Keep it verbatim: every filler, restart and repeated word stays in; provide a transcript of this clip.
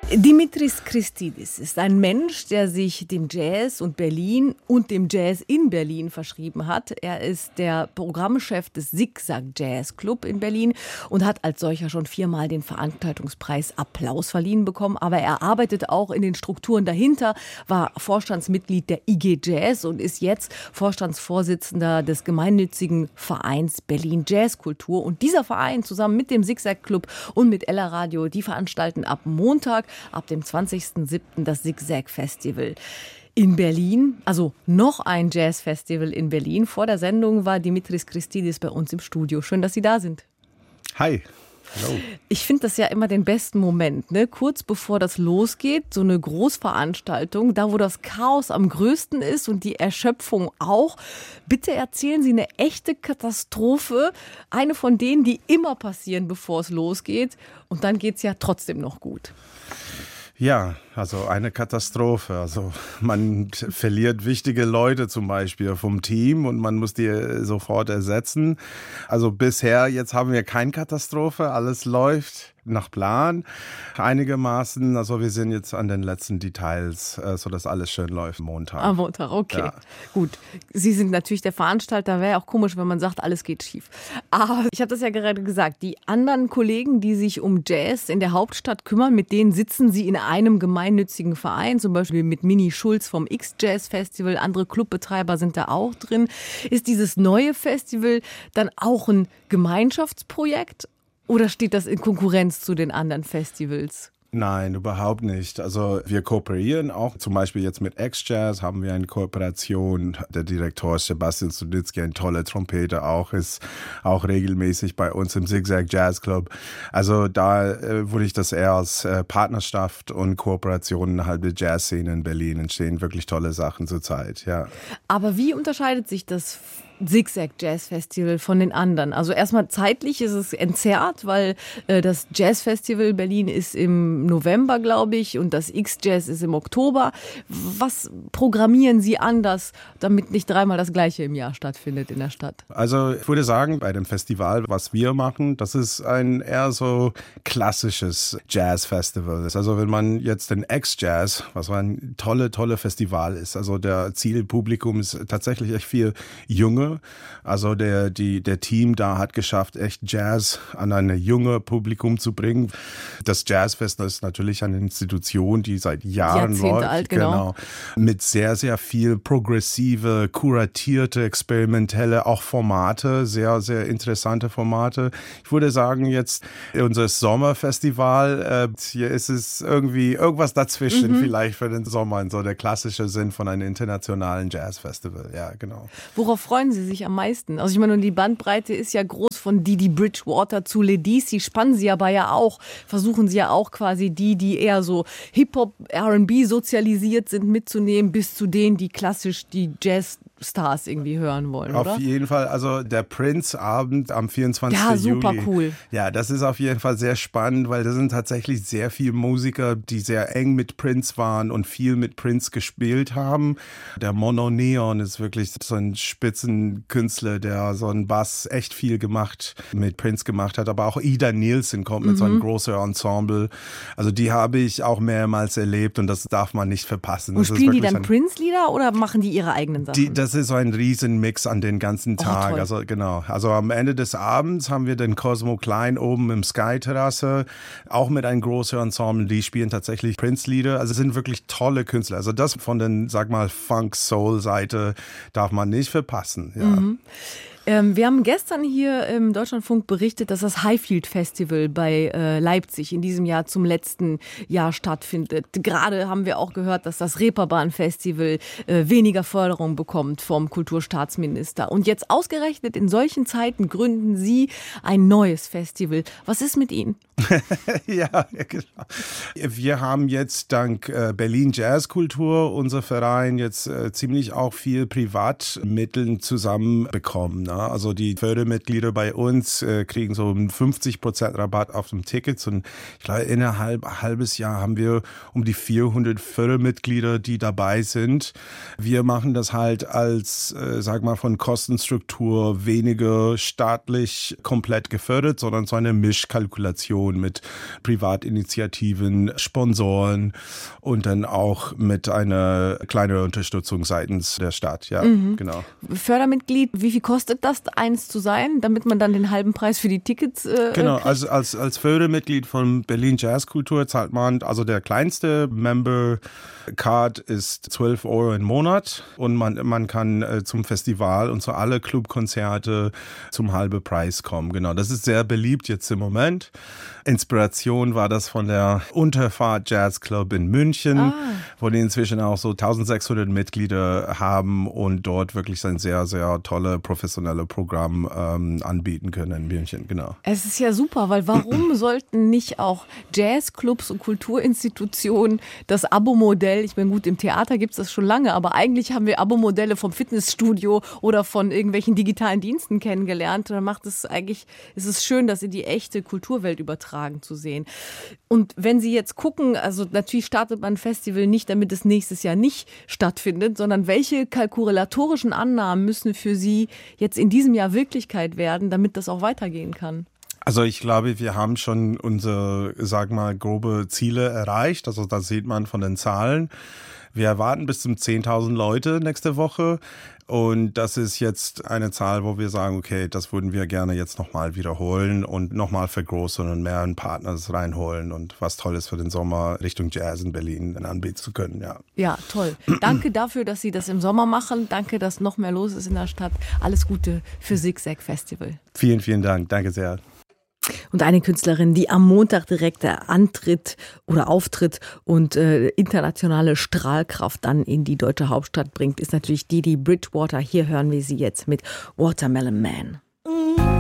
Dimitris Christidis ist ein Mensch, der sich dem Jazz und Berlin und dem Jazz in Berlin verschrieben hat. Er ist der Programmchef des Zigzag Jazz Club in Berlin und hat als solcher schon viermal den Veranstaltungspreis Applaus verliehen bekommen. Aber er arbeitet auch in den Strukturen dahinter, war Vorstandsmitglied der I G Jazz und ist jetzt Vorstandsvorsitzender des gemeinnützigen Vereins Berlin Jazzkultur. Und dieser Verein zusammen mit dem Zigzag Club und mit Ella Radio, die veranstalten ab Montag, ab dem zwanzigsten siebten das Zigzag Festival in Berlin. Also noch ein Jazzfestival in Berlin. Vor der Sendung war Dimitris Christidis bei uns im Studio. Schön, dass Sie da sind. Hi. Hallo. Ich finde das ja immer den besten Moment, ne? Kurz bevor das losgeht, so eine Großveranstaltung, da wo das Chaos am größten ist und die Erschöpfung auch. Bitte erzählen Sie eine echte Katastrophe, eine von denen, die immer passieren, bevor es losgeht. Und dann geht es ja trotzdem noch gut. Ja, also eine Katastrophe. Also man verliert wichtige Leute zum Beispiel vom Team und man muss die sofort ersetzen. Also bisher, jetzt haben wir keine Katastrophe, alles läuft nach Plan einigermaßen. Also wir sind jetzt an den letzten Details, sodass alles schön läuft Montag. Am Montag, okay. Ja. Gut. Sie sind natürlich der Veranstalter, wäre ja auch komisch, wenn man sagt, alles geht schief. Aber ich habe das ja gerade gesagt, die anderen Kollegen, die sich um Jazz in der Hauptstadt kümmern, mit denen sitzen Sie in einem gemeinnützigen Verein, zum Beispiel mit Mini Schulz vom X-Jazz Festival, andere Clubbetreiber sind da auch drin. Ist dieses neue Festival dann auch ein Gemeinschaftsprojekt? Oder steht das in Konkurrenz zu den anderen Festivals? Nein, überhaupt nicht. Also wir kooperieren auch, zum Beispiel jetzt mit X-Jazz haben wir eine Kooperation. Der Direktor Sebastian Studitzky, ein toller Trompeter auch, ist auch regelmäßig bei uns im Zigzag Jazz Club. Also da äh, würde ich das eher als äh, Partnerschaft und Kooperation innerhalb der Jazzszene in Berlin entstehen. Wirklich tolle Sachen zurzeit, ja. Aber wie unterscheidet sich das Zigzag Jazz Festival von den anderen? Also erstmal zeitlich ist es entzerrt, weil äh, das Jazz Festival Berlin ist im November, glaube ich, und das X-Jazz ist im Oktober. Was programmieren Sie anders, damit nicht dreimal das Gleiche im Jahr stattfindet in der Stadt? Also ich würde sagen, bei dem Festival, was wir machen, das ist ein eher so klassisches Jazz-Festival. Also wenn man jetzt den X-Jazz, was ein tolle, tolle Festival ist, also der Zielpublikum ist tatsächlich echt viel junge. Also der, die, der Team da hat geschafft, echt Jazz an ein junge Publikum zu bringen. Das Jazzfest ist natürlich eine Institution, die seit Jahren Jahrzehnte läuft. alt, genau. genau. Mit sehr, sehr viel progressive, kuratierte, experimentelle auch Formate, sehr, sehr interessante Formate. Ich würde sagen, jetzt unser Sommerfestival, äh, hier ist es irgendwie irgendwas dazwischen mhm. vielleicht für den Sommer, in so der klassische Sinn von einem internationalen Jazzfestival. Ja, genau. Worauf freuen Sie sich am meisten? Also ich meine, die Bandbreite ist ja groß, von Didi Bridgewater zu Ledisi, spannen Sie aber ja auch, versuchen Sie ja auch quasi die, die eher so Hip-Hop, R and B sozialisiert sind, mitzunehmen, bis zu denen, die klassisch die Jazzstars irgendwie hören wollen, auf oder? Auf jeden Fall, also der Prince-Abend am vierundzwanzigsten Ja, super Juli. cool. Ja, das ist auf jeden Fall sehr spannend, weil da sind tatsächlich sehr viele Musiker, die sehr eng mit Prince waren und viel mit Prince gespielt haben. Der Mono Neon ist wirklich so ein Spitzenkünstler, der so einen Bass echt viel gemacht, mit Prince gemacht hat. Aber auch Ida Nielsen kommt mit mhm. so einem großen Ensemble. Also die habe ich auch mehrmals erlebt und das darf man nicht verpassen. Und das spielen die dann Prince-Lieder oder machen die ihre eigenen Sachen? Die, das ist so ein Riesenmix an den ganzen Tag. Oh, also genau. Also am Ende des Abends haben wir den Cosmo Klein oben im Sky-Terrasse, auch mit einem großen Ensemble. Die spielen tatsächlich Prince-Lieder. Also es sind wirklich tolle Künstler. Also das von den, sag mal, Funk-Soul-Seite darf man nicht verpassen. Ja. Mhm. Ähm, wir haben gestern hier im Deutschlandfunk berichtet, dass das Highfield Festival bei äh, Leipzig in diesem Jahr zum letzten Jahr stattfindet. Gerade haben wir auch gehört, dass das Reeperbahn Festival äh, weniger Förderung bekommt vom Kulturstaatsminister. Und jetzt ausgerechnet in solchen Zeiten gründen Sie ein neues Festival. Was ist mit Ihnen? Ja, genau. Wir haben jetzt dank äh, Berlin Jazzkultur, unser Verein, jetzt äh, ziemlich auch viel Privatmitteln zusammenbekommen. Ne? Also die Fördermitglieder bei uns äh, kriegen so einen fünfzig Prozent Rabatt auf dem Tickets und ich glaube, innerhalb ein halbes Jahr haben wir um die vierhundert Fördermitglieder, die dabei sind. Wir machen das halt als, äh, sag mal, von Kostenstruktur weniger staatlich komplett gefördert, sondern so eine Mischkalkulation Kooperation mit Privatinitiativen, Sponsoren und dann auch mit einer kleinen Unterstützung seitens der Stadt. Ja, mhm. genau. Fördermitglied, wie viel kostet das, eins zu sein, damit man dann den halben Preis für die Tickets äh, Genau, kriegt? also als, als Fördermitglied von Berlin Jazzkultur zahlt man, also der kleinste Member Card ist zwölf Euro im Monat und man, man kann äh, zum Festival und zu alle Clubkonzerte zum halben Preis kommen. Genau, das ist sehr beliebt jetzt im Moment. Inspiration war das von der Unterfahrt Jazz Club in München, ah. wo die inzwischen auch so eintausendsechshundert Mitglieder haben und dort wirklich ein sehr, sehr tolles professionelles Programm ähm, anbieten können in München. Genau. Es ist ja super, weil warum sollten nicht auch Jazzclubs und Kulturinstitutionen das Abo-Modell, ich meine gut, im Theater gibt es das schon lange, aber eigentlich haben wir Abo-Modelle vom Fitnessstudio oder von irgendwelchen digitalen Diensten kennengelernt. Und dann macht es eigentlich, es ist schön, das in die echte Kulturwelt übertragen zu sehen. Und wenn Sie jetzt gucken, also natürlich startet man ein Festival nicht, damit es nächstes Jahr nicht stattfindet, sondern welche kalkulatorischen Annahmen müssen für Sie jetzt in diesem Jahr Wirklichkeit werden, damit das auch weitergehen kann? Also ich glaube, wir haben schon unsere, sag mal, grobe Ziele erreicht. Also das sieht man von den Zahlen. Wir erwarten bis zum zehntausend Leute nächste Woche. Und das ist jetzt eine Zahl, wo wir sagen, okay, das würden wir gerne jetzt nochmal wiederholen und nochmal vergrößern und mehr Partners reinholen und was Tolles für den Sommer Richtung Jazz in Berlin anbieten zu können, ja. Ja, toll. Danke dafür, dass Sie das im Sommer machen. Danke, dass noch mehr los ist in der Stadt. Alles Gute für Zigzag Festival. Vielen, vielen Dank. Danke sehr. Und eine Künstlerin, die am Montag direkt antritt oder auftritt und äh, internationale Strahlkraft dann in die deutsche Hauptstadt bringt, ist natürlich Didi Bridgewater. Hier hören wir sie jetzt mit Watermelon Man.